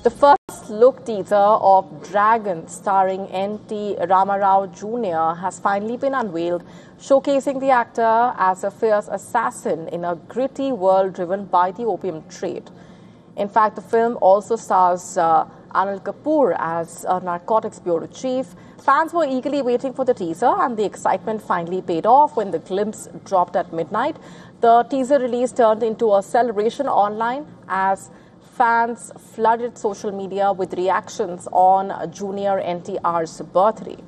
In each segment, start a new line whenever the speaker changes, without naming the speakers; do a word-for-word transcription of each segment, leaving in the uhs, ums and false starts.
The first look teaser of Dragon starring N T Ramarao Junior has finally been unveiled, showcasing the actor as a fierce assassin in a gritty world driven by the opium trade. In fact, the film also stars uh, Anil Kapoor as a narcotics bureau chief. Fans were eagerly waiting for the teaser, and the excitement finally paid off when the glimpse dropped at midnight. The teaser release turned into a celebration online as fans flooded social media with reactions on Junior N T R's birthday.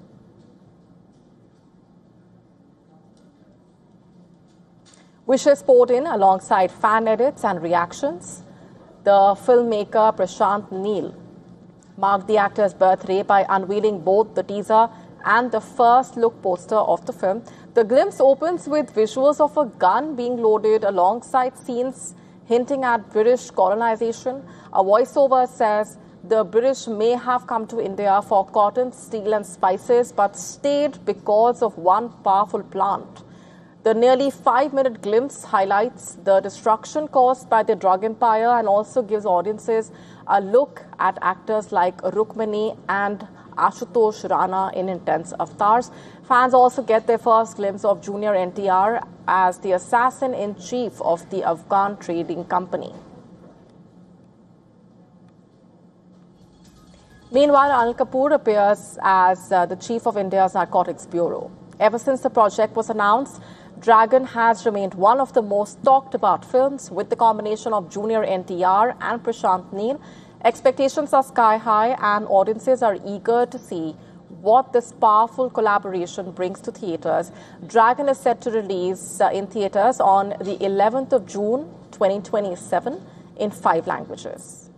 Wishes poured in alongside fan edits and reactions. The filmmaker Prashant Neel marked the actor's birthday by unveiling both the teaser and the first look poster of the film. The glimpse opens with visuals of a gun being loaded alongside scenes hinting at British colonization. A voiceover says the British may have come to India for cotton, steel and spices, but stayed because of one powerful plant. The nearly five-minute glimpse highlights the destruction caused by the drug empire and also gives audiences a look at actors like Rukmini and Ashutosh Rana in intense avatars. Fans also get their first glimpse of Junior N T R as the assassin-in-chief of the Afghan trading company. Meanwhile, Anil Kapoor appears as uh, the chief of India's Narcotics Bureau. Ever since the project was announced, Dragon has remained one of the most talked about films. With the combination of Junior N T R and Prashant Neel, expectations are sky high and audiences are eager to see what this powerful collaboration brings to theatres. Dragon is set to release uh, in theatres on the eleventh of June twenty twenty-seven in five languages.